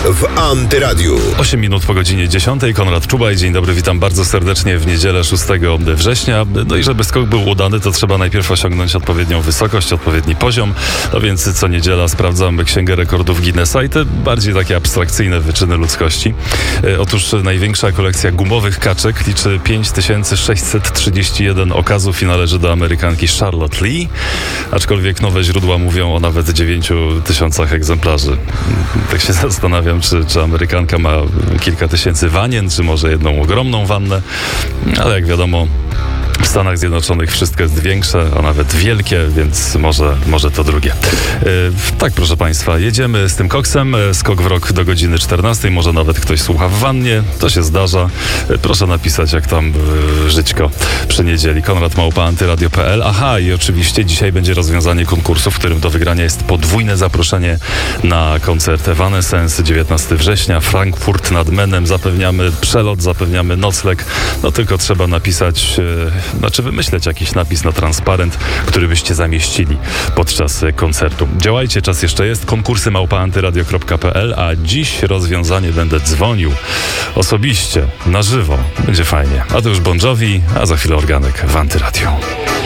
w Antyradiu. 8 minut po godzinie 10. Konrad Czubaj. Dzień dobry, witam bardzo serdecznie w niedzielę 6 września. No i żeby skok był udany, to trzeba najpierw osiągnąć odpowiednią wysokość, odpowiedni poziom. No więc co niedziela sprawdzamy Księgę Rekordów Guinnessa i te bardziej takie abstrakcyjne wyczyny ludzkości. Otóż największa kolekcja gumowych kaczek liczy 5631 okazów i należy do Amerykanki Charlotte Lee, aczkolwiek nowe źródła mówią o nawet 9000 egzemplarzy. Tak się zastanawiam, czy Amerykanka ma kilka tysięcy wanien, czy może jedną ogromną wannę, ale jak wiadomo, w Stanach Zjednoczonych wszystko jest większe, a nawet wielkie, więc może to drugie. Tak, proszę Państwa, jedziemy z tym koksem. Skok w rok do godziny 14. Może nawet ktoś słucha w wannie. To się zdarza. Proszę napisać, jak tam żyćko przy niedzieli. Konrad@antyradio.pl. Aha, i oczywiście dzisiaj będzie rozwiązanie konkursu, w którym do wygrania jest podwójne zaproszenie na koncert Evanescence 19 września. Frankfurt nad Menem. Zapewniamy przelot, zapewniamy nocleg. No tylko trzeba napisać... wymyśleć jakiś napis na transparent, który byście zamieścili podczas koncertu. Działajcie, czas jeszcze jest. Konkursy @antyradio.pl, a dziś rozwiązanie będę dzwonił osobiście, na żywo. Będzie fajnie. A to już Bon Jovi, a za chwilę organek w Antyradiu.